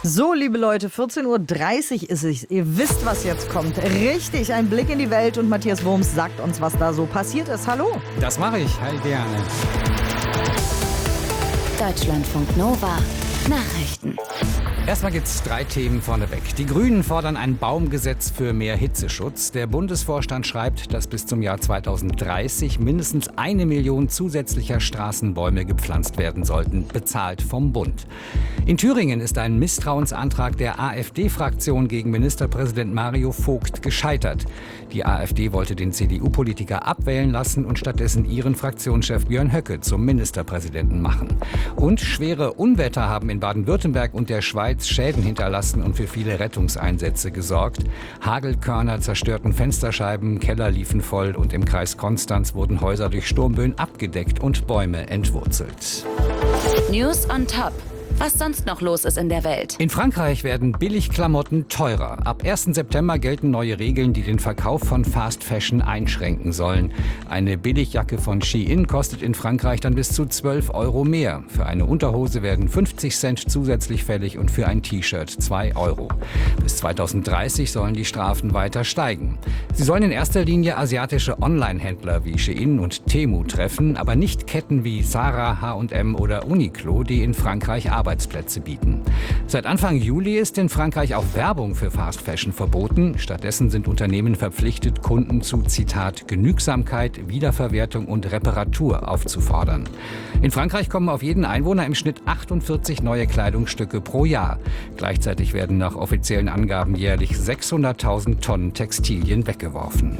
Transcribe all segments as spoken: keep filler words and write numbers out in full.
So, liebe Leute, vierzehn Uhr dreißig ist es. Ihr wisst, was jetzt kommt. Richtig, ein Blick in die Welt und Matthias Wurms sagt uns, was da so passiert ist. Hallo. Das mache ich. Hi, gerne. Deutschlandfunk Nova. Nachrichten. Erstmal gibt's drei Themen vorneweg. Die Grünen fordern ein Baumgesetz für mehr Hitzeschutz. Der Bundesvorstand schreibt, dass bis zum Jahr zweitausenddreißig mindestens eine Million zusätzlicher Straßenbäume gepflanzt werden sollten, bezahlt vom Bund. In Thüringen ist ein Misstrauensantrag der AfD-Fraktion gegen Ministerpräsident Mario Vogt gescheitert. Die AfD wollte den C D U-Politiker abwählen lassen und stattdessen ihren Fraktionschef Björn Höcke zum Ministerpräsidenten machen. Und schwere Unwetter haben in Baden-Württemberg und der Schweiz Schäden hinterlassen und für viele Rettungseinsätze gesorgt. Hagelkörner zerstörten Fensterscheiben, Keller liefen voll und im Kreis Konstanz wurden Häuser durch Sturmböen abgedeckt und Bäume entwurzelt. News on Top. Was sonst noch los ist in der Welt. In Frankreich werden Billigklamotten teurer. Ab ersten September gelten neue Regeln, die den Verkauf von Fast Fashion einschränken sollen. Eine Billigjacke von Shein kostet in Frankreich dann bis zu zwölf Euro mehr. Für eine Unterhose werden fünfzig Cent zusätzlich fällig und für ein T-Shirt zwei Euro. Bis zweitausenddreißig sollen die Strafen weiter steigen. Sie sollen in erster Linie asiatische Online-Händler wie Shein und Temu treffen, aber nicht Ketten wie Zara, H und M oder Uniqlo, die in Frankreich arbeiten. Arbeitsplätze bieten. Seit Anfang Juli ist in Frankreich auch Werbung für Fast Fashion verboten. Stattdessen sind Unternehmen verpflichtet, Kunden zu, Zitat, Genügsamkeit, Wiederverwertung und Reparatur aufzufordern. In Frankreich kommen auf jeden Einwohner im Schnitt achtundvierzig neue Kleidungsstücke pro Jahr. Gleichzeitig werden nach offiziellen Angaben jährlich sechshunderttausend Tonnen Textilien weggeworfen.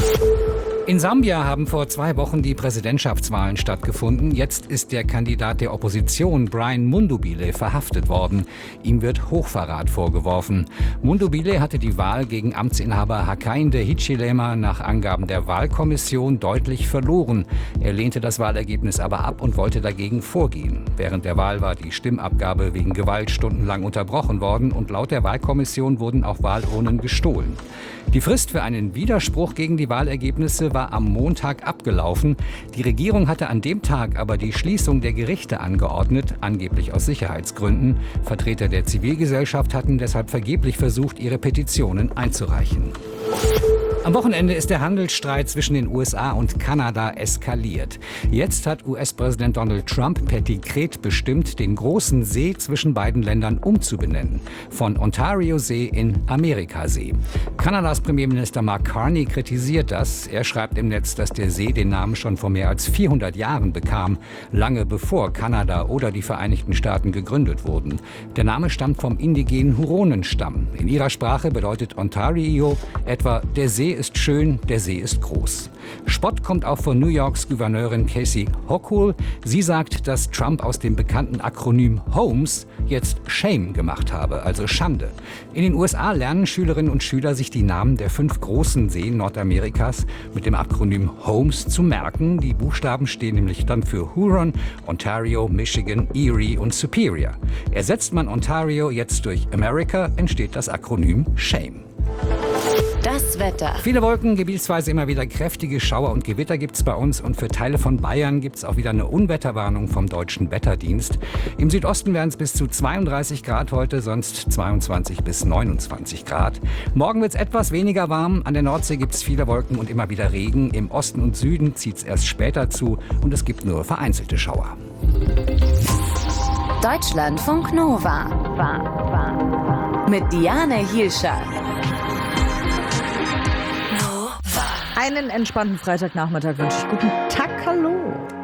In Sambia haben vor zwei Wochen die Präsidentschaftswahlen stattgefunden. Jetzt ist der Kandidat der Opposition, Brian Mundubile, verhaftet worden. Ihm wird Hochverrat vorgeworfen. Mundubile hatte die Wahl gegen Amtsinhaber Hakainde Hichilema nach Angaben der Wahlkommission deutlich verloren. Er lehnte das Wahlergebnis aber ab und wollte dagegen vorgehen. Während der Wahl war die Stimmabgabe wegen Gewalt stundenlang unterbrochen worden und laut der Wahlkommission wurden auch Wahlurnen gestohlen. Die Frist für einen Widerspruch gegen die Wahlergebnisse war am Montag abgelaufen. Die Regierung hatte an dem Tag aber die Schließung der Gerichte angeordnet, angeblich aus Sicherheitsgründen. Vertreter der Zivilgesellschaft hatten deshalb vergeblich versucht, ihre Petitionen einzureichen. Am Wochenende ist der Handelsstreit zwischen den U S A und Kanada eskaliert. Jetzt hat U S-Präsident Donald Trump per Dekret bestimmt, den großen See zwischen beiden Ländern umzubenennen. Von Ontario-See in Amerika-See. Kanadas Premierminister Mark Carney kritisiert das. Er schreibt im Netz, dass der See den Namen schon vor mehr als vierhundert Jahren bekam. Lange bevor Kanada oder die Vereinigten Staaten gegründet wurden. Der Name stammt vom indigenen Huronenstamm. In ihrer Sprache bedeutet Ontario etwa der See ist schön, der See ist groß. Spott kommt auch von New Yorks Gouverneurin Casey Hochul. Sie sagt, dass Trump aus dem bekannten Akronym Holmes jetzt Shame gemacht habe, also Schande. In den U S A lernen Schülerinnen und Schüler, sich die Namen der fünf großen Seen Nordamerikas mit dem Akronym Holmes zu merken. Die Buchstaben stehen nämlich dann für Huron, Ontario, Michigan, Erie und Superior. Ersetzt man Ontario jetzt durch America, entsteht das Akronym Shame. Das Wetter. Viele Wolken, gebietsweise immer wieder kräftige Schauer und Gewitter gibt's bei uns. Und für Teile von Bayern gibt's auch wieder eine Unwetterwarnung vom Deutschen Wetterdienst. Im Südosten werden es bis zu zweiunddreißig Grad heute, sonst zweiundzwanzig bis neunundzwanzig Grad. Morgen wird's etwas weniger warm. An der Nordsee gibt's viele Wolken und immer wieder Regen. Im Osten und Süden zieht's erst später zu und es gibt nur vereinzelte Schauer. Deutschlandfunk Nova. War, war. Mit Diane Hielscher. Einen entspannten Freitagnachmittag wünsche ich. Guten Tag, hallo.